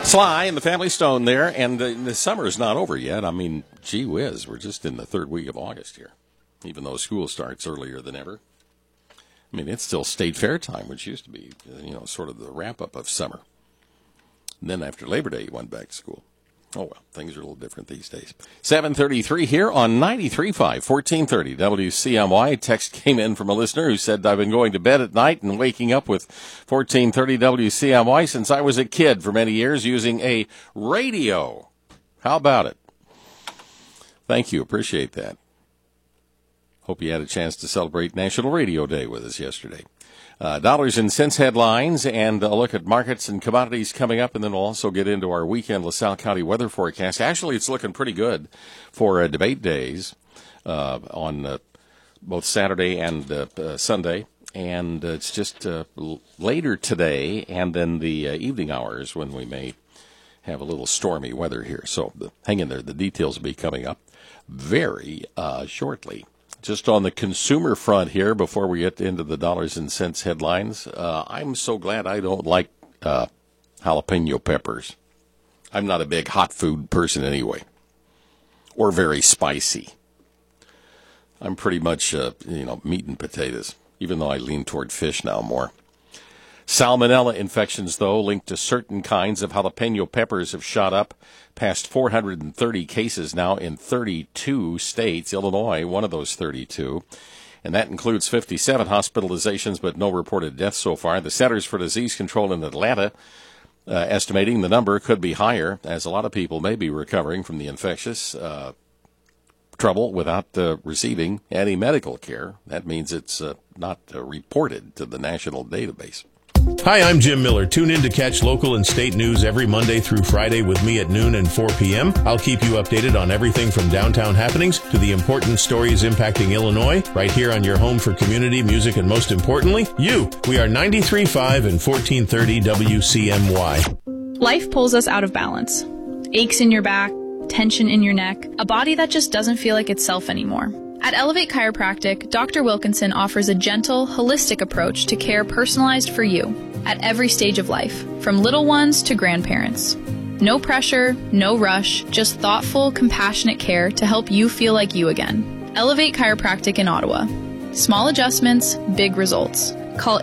Sly and the Family Stone there, and the summer is not over yet. I mean, gee whiz, we're just in the third week of August here, even though school starts earlier than ever. I mean, it's still State Fair time, which used to be, sort of the wrap-up of summer. And then after Labor Day, you went back to school. Oh, well, things are a little different these days. 7:33 here on 93.5, 1430 WCMY. Text came in from a listener who said, I've been going to bed at night and waking up with 1430 WCMY since I was a kid for many years using a radio. How about it? Thank you. Appreciate that. Hope you had a chance to celebrate National Radio Day with us yesterday. Dollars and cents headlines and a look at markets and commodities coming up, and then we'll also get into our weekend LaSalle County weather forecast. Actually, it's looking pretty good for debate days on both Saturday and Sunday, and it's just later today and then the evening hours when we may have a little stormy weather here. So hang in there. The details will be coming up very shortly. Just on the consumer front here, before we get into the dollars and cents headlines, I'm so glad I don't like jalapeno peppers. I'm not a big hot food person anyway, or very spicy. I'm pretty much, meat and potatoes, even though I lean toward fish now more. Salmonella infections, though, linked to certain kinds of jalapeno peppers have shot up past 430 cases now in 32 states. Illinois, one of those 32. And that includes 57 hospitalizations, but no reported deaths so far. The Centers for Disease Control in Atlanta estimating the number could be higher, as a lot of people may be recovering from the infectious trouble without receiving any medical care. That means it's not reported to the national database. Hi, I'm Jim Miller. Tune in to catch local and state news every Monday through Friday with me at noon and 4 p.m. I'll keep you updated on everything from downtown happenings to the important stories impacting Illinois, right here on your home for community, music, and most importantly, you. We are 93.5 and 1430 WCMY. Life pulls us out of balance. Aches in your back, tension in your neck, a body that just doesn't feel like itself anymore. At Elevate Chiropractic, Dr. Wilkinson offers a gentle, holistic approach to care personalized for you at every stage of life, from little ones to grandparents. No pressure, no rush, just thoughtful, compassionate care to help you feel like you again. Elevate Chiropractic in Ottawa. Small adjustments, big results. Call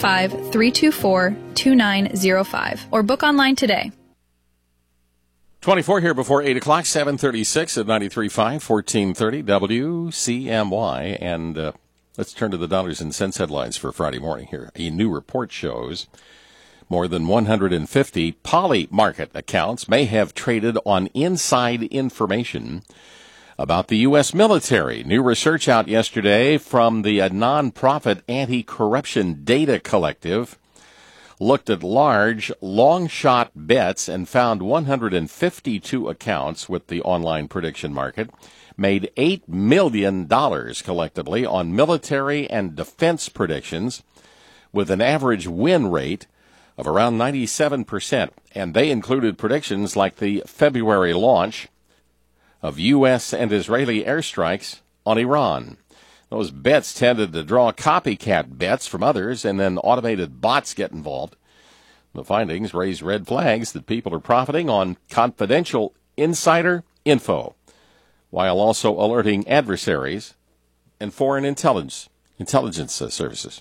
815-324-2905 or book online today. 24 here before 8 o'clock, 7:36 at 93.5, 1430 WCMY. And let's turn to the dollars and cents headlines for Friday morning here. A new report shows more than 150 Poly Market accounts may have traded on inside information about the U.S. military. New research out yesterday from the nonprofit Anti-Corruption Data Collective looked at large, long-shot bets and found 152 accounts with the online prediction market made $8 million collectively on military and defense predictions with an average win rate of around 97%. And they included predictions like the February launch of U.S. and Israeli airstrikes on Iran. Those bets tended to draw copycat bets from others, and then automated bots get involved. The findings raise red flags that people are profiting on confidential insider info, while also alerting adversaries and foreign intelligence services.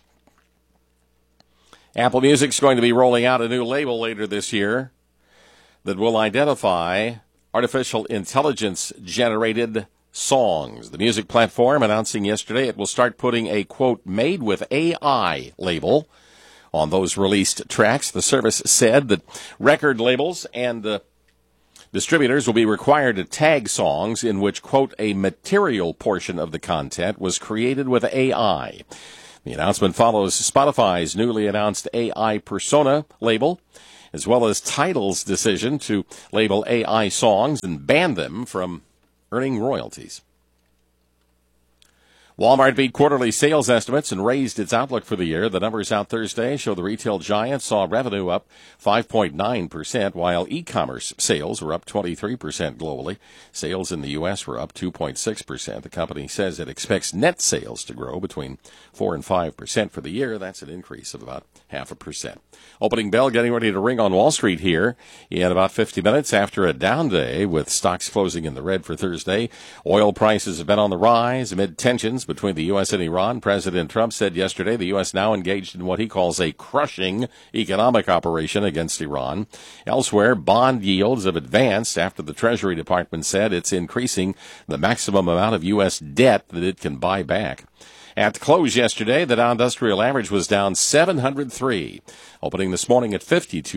Apple Music's going to be rolling out a new label later this year that will identify artificial intelligence-generated songs. The music platform announcing yesterday it will start putting a, quote, made with AI label on those released tracks. The service said that record labels and distributors will be required to tag songs in which, quote, a material portion of the content was created with AI. The announcement follows Spotify's newly announced AI Persona label, as well as Tidal's decision to label AI songs and ban them from earning royalties. Walmart beat quarterly sales estimates and raised its outlook for the year. The numbers out Thursday show the retail giant saw revenue up 5.9%, while e-commerce sales were up 23% globally. Sales in the U.S. were up 2.6%. The company says it expects net sales to grow between 4 and 5% for the year. That's an increase of about 0.5%. Opening bell getting ready to ring on Wall Street here in about 50 minutes after a down day with stocks closing in the red for Thursday. Oil prices have been on the rise amid tensions between the U.S. and Iran. President Trump said yesterday the U.S. now engaged in what he calls a crushing economic operation against Iran. Elsewhere, bond yields have advanced after the Treasury Department said it's increasing the maximum amount of U.S. debt that it can buy back. At the close yesterday, the Dow Industrial Average was down 703, opening this morning at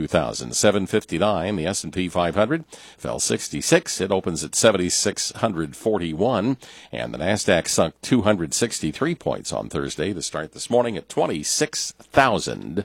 52,759. The S&P 500 fell 66. It opens at 7,641, and the Nasdaq sunk 263 points on Thursday to start this morning at 26,067.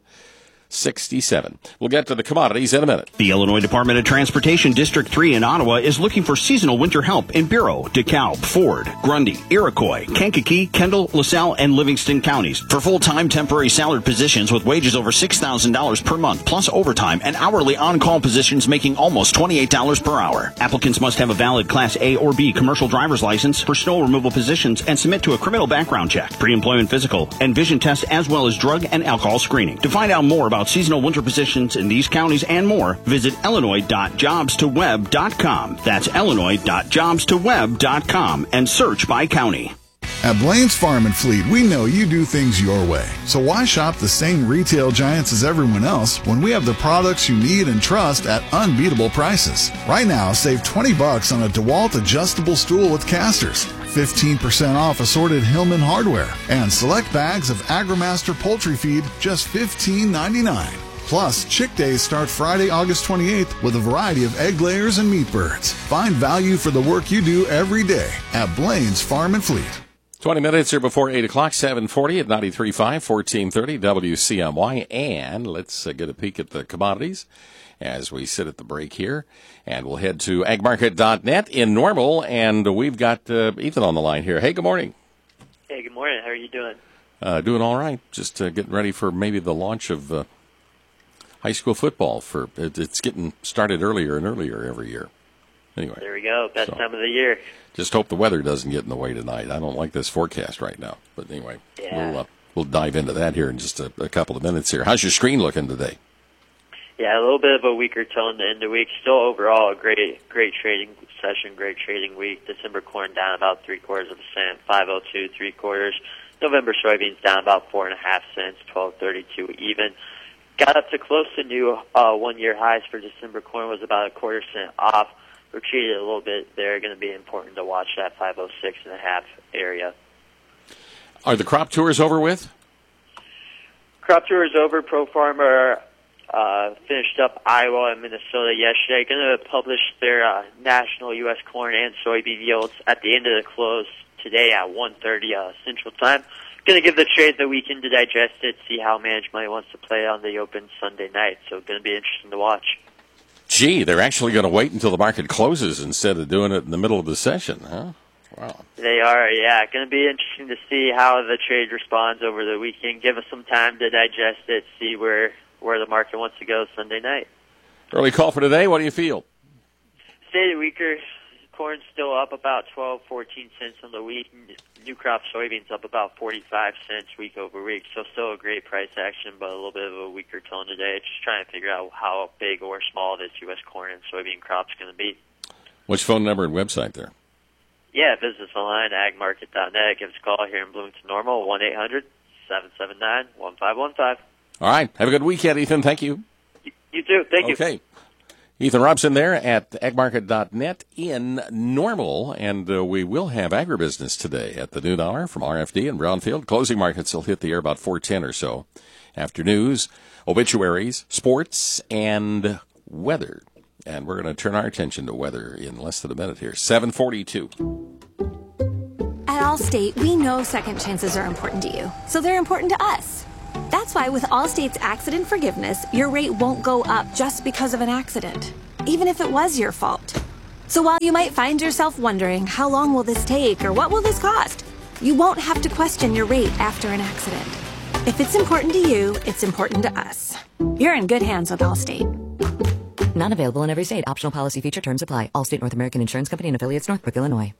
We'll get to the commodities in a minute. The Illinois Department of Transportation District 3 in Ottawa is looking for seasonal winter help in Bureau, DeKalb, Ford, Grundy, Iroquois, Kankakee, Kendall, LaSalle, and Livingston counties for full-time temporary salaried positions with wages over $6,000 per month, plus overtime and hourly on-call positions making almost $28 per hour. Applicants must have a valid Class A or B commercial driver's license for snow removal positions and submit to a criminal background check, pre-employment physical, and vision test, as well as drug and alcohol screening. To find out more about seasonal winter positions in these counties and more, visit illinois.jobstoweb.com. That's illinois.jobstoweb.com and search by county. At Blaine's Farm and Fleet, we know you do things your way. So why shop the same retail giants as everyone else when we have the products you need and trust at unbeatable prices? Right now, save $20 on a DeWalt adjustable stool with casters, 15% off assorted Hillman hardware, and select bags of AgriMaster poultry feed, just $15.99. Plus, Chick Days start Friday, August 28th with a variety of egg layers and meat birds. Find value for the work you do every day at Blaine's Farm and Fleet. 20 minutes here before 8 o'clock, 7:40 at 93.5, 1430 WCMY. And let's get a peek at the commodities as we sit at the break here. And we'll head to agmarket.net in Normal. And we've got Ethan on the line here. Hey, good morning. Hey, good morning. How are you doing? Doing all right. Just getting ready for maybe the launch of high school football. It's getting started earlier and earlier every year. Anyway. There we go. Best time of the year. Just hope the weather doesn't get in the way tonight. I don't like this forecast right now. But anyway, yeah. We'll dive into that here in just a couple of minutes here. How's your screen looking today? Yeah, a little bit of a weaker tone to end the week. Still overall a great trading session, great trading week. December corn down about 0.75 cents, 5.02 3/4. November soybeans down about 4.5 cents, 12.32 even. Got up to close to new one-year highs for December corn, was about 0.25 cents off. Retreated a little bit there. Going to be important to watch that 506.5 area. Are the crop tours over with? Crop tour is over. Pro Farmer finished up Iowa and Minnesota yesterday. Going to publish their national U.S. corn and soybean yields at the end of the close today at 1:30 Central Time. Going to give the trade the weekend to digest it, see how management wants to play on the open Sunday night. So going to be interesting to watch. Gee, they're actually going to wait until the market closes instead of doing it in the middle of the session, huh? Wow. They are, yeah. Going to be interesting to see how the trade responds over the weekend. Give us some time to digest it, see where the market wants to go Sunday night. Early call for today. What do you feel? Stayed weaker. Corn's still up about 12-14 cents on the week. New crop soybeans up about 45 cents week over week. So still a great price action, but a little bit of a weaker tone today. Just trying to figure out how big or small this U.S. corn and soybean crop's going to be. What's your phone number and website there? Yeah, business online, agmarket.net. Give us a call here in Bloomington Normal, 1-800-779-1515. All right. Have a good weekend, Ethan. Thank you. You too. Thank you. Okay. Ethan Robson there at agmarket.net in Normal, and we will have agribusiness today at the noon hour from RFD and Brownfield. Closing markets will hit the air about 4:10 or so. After news, obituaries, sports, and weather. And we're going to turn our attention to weather in less than a minute here. 7:42. At Allstate, we know second chances are important to you, so they're important to us. That's why with Allstate's accident forgiveness, your rate won't go up just because of an accident, even if it was your fault. So while you might find yourself wondering, how long will this take or what will this cost? You won't have to question your rate after an accident. If it's important to you, it's important to us. You're in good hands with Allstate. Not available in every state. Optional policy feature terms apply. Allstate North American Insurance Company and affiliates, Northbrook, Illinois.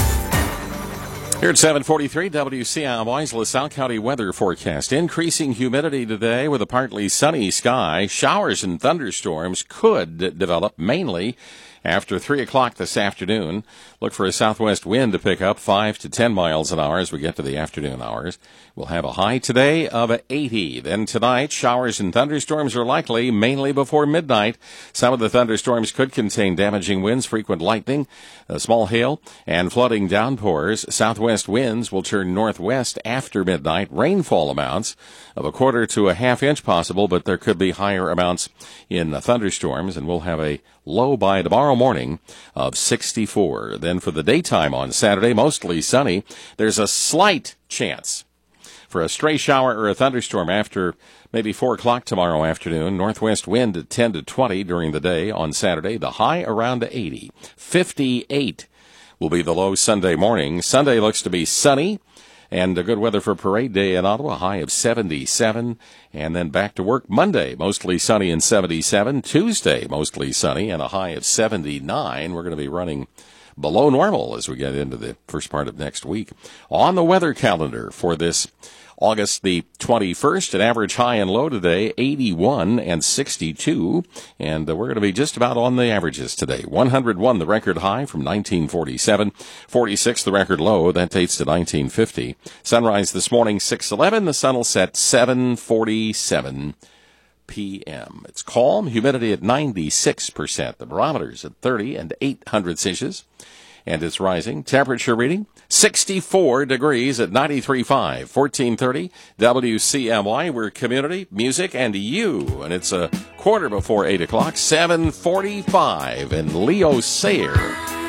Here at 7:43, WCIY's LaSalle County weather forecast. Increasing humidity today with a partly sunny sky. Showers and thunderstorms could develop mainly after 3 o'clock this afternoon. Look for a southwest wind to pick up 5 to 10 miles an hour as we get to the afternoon hours. We'll have a high today of 80. Then tonight, showers and thunderstorms are likely mainly before midnight. Some of the thunderstorms could contain damaging winds, frequent lightning, small hail, and flooding downpours. Southwest winds will turn northwest after midnight. Rainfall amounts of 1/4 to a ½ inch possible, but there could be higher amounts in thunderstorms, and we'll have a low by tomorrow morning of 64. Then for the daytime on Saturday, mostly sunny. There's a slight chance for a stray shower or a thunderstorm after maybe 4 o'clock tomorrow afternoon. Northwest wind at 10 to 20 during the day on Saturday. The high around 80. 58 will be the low Sunday morning. Sunday looks to be sunny and a good weather for Parade Day in Ottawa, high of 77. And then back to work Monday, mostly sunny and 77. Tuesday, mostly sunny and a high of 79. We're going to be running below normal as we get into the first part of next week. On the weather calendar for this August the 21st, an average high and low today, 81 and 62. And we're going to be just about on the averages today. 101, the record high from 1947. 46, the record low. That dates to 1950. Sunrise this morning, 6:11. The sun will set 7:47 p.m. It's calm, humidity at 96%. The barometer's at 30 and 800 inches. And it's rising. Temperature reading 64 degrees at 93.5, 1430 WCMY. We're community, music, and you. And it's a 8:15, 7:45. And Leo Sayer